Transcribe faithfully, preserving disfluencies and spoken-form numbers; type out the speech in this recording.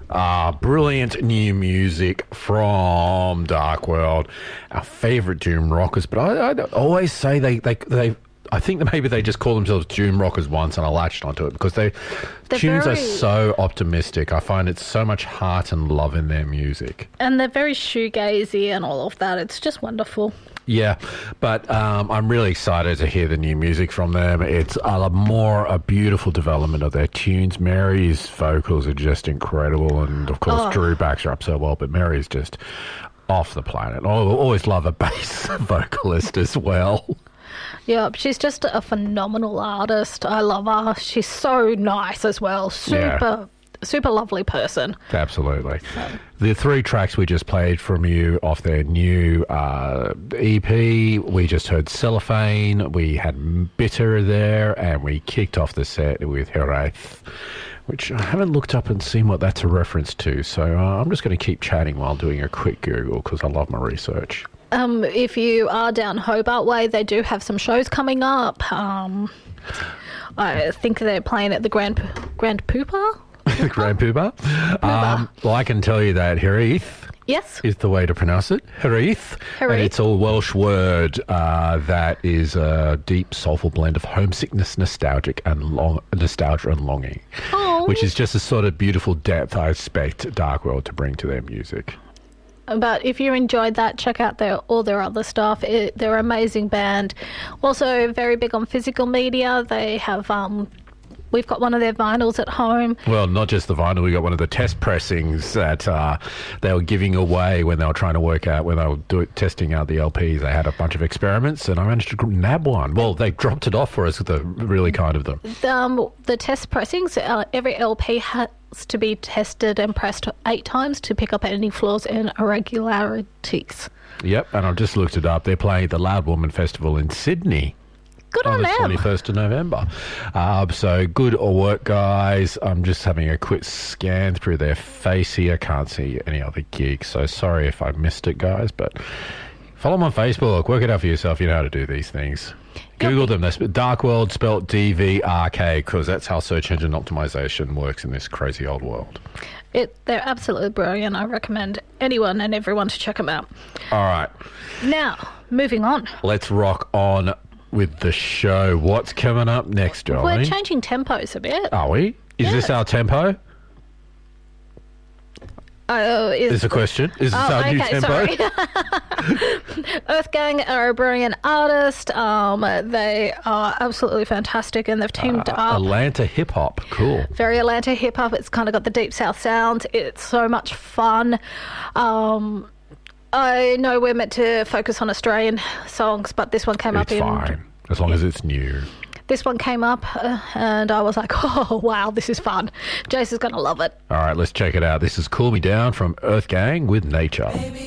Ah, brilliant new music from Dark World, our favourite Doom rockers. But I, I always say they, they, they, I think that maybe they just call themselves Doom rockers once, and I latched onto it because they They're tunes very- are so optimistic. I find it's so much heart and love in their music. And they're very shoegazy and all of that. It's just wonderful. Yeah, but um, I'm really excited to hear the new music from them. It's a more a beautiful development of their tunes. Mary's vocals are just incredible, and of course Oh. Drew backs her up so well. But Mary's just off the planet. I always love a bass vocalist as well. Yeah, she's just a phenomenal artist. I love her. She's so nice as well. Super, super lovely person. Absolutely. The three tracks we just played from you off their new uh, E P, we just heard Cellophane, we had Bitter there, and we kicked off the set with Heraith, which I haven't looked up and seen what that's a reference to, so uh, I'm just going to keep chatting while doing a quick Google because I love my research. Um, if you are down Hobart Way, they do have some shows coming up. Um, I think they're playing at the Grand Grand Poopa. Grand Poobah. Um, well, I can tell you that Heraith Yes. is the way to pronounce it. Heraith. Heraith. And it's a Welsh word uh, that is a deep, soulful blend of homesickness, nostalgic, and long, nostalgia and longing, Oh. which is just a sort of beautiful depth I expect Dark World to bring to their music. But if you enjoyed that, check out their all their other stuff. It, they're an amazing band. Also, very big on physical media. They have um, we've got one of their vinyls at home. Well, not just the vinyl. We got one of the test pressings that uh, they were giving away when they were trying to work out, when they were do it, testing out the L Ps. They had a bunch of experiments, and I managed to nab one. Well, they dropped it off for us, the really kind of them. The, um, the test pressings. Uh, every L P has to be tested and pressed eight times to pick up any flaws and irregularities. Yep, and I've just looked it up. They're playing at the Loud Woman Festival in Sydney Good on on the them. twenty-first of November. Uh, so good work, guys. I'm just having a quick scan through their face here. Can't see any other gigs, so sorry if I missed it, guys, but follow them on Facebook. Work it out for yourself. You know how to do these things. Google them. That's Dark World, spelt D V R K, because that's how search engine optimization works in this crazy old world. It, they're absolutely brilliant. I recommend anyone and everyone to check them out. All right, Now, moving on. let's rock on with the show. What's coming up next, We're Jolene? changing tempos a bit. Are we? Is this Yes. our tempo? Oh, is Is a question. Is this Oh, our new okay, tempo? sorry. Earth Gang are a brilliant artist. Um, they are absolutely fantastic, and they've teamed Uh, up. Atlanta hip hop. Cool. Very Atlanta hip hop. It's kind of got the deep south sound. It's so much fun. Um, I know we're meant to focus on Australian songs, but this one came It's up in. fine as long as it's new. This one came up, uh, and I was like, "Oh wow, this is fun." Jace is gonna love it. All right, let's check it out. This is Cool Me Down from Earth Gang with Nature.